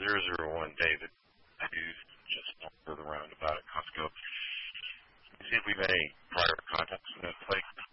001 David. I used just for the roundabout at Costco. See if we've any prior contacts with that place.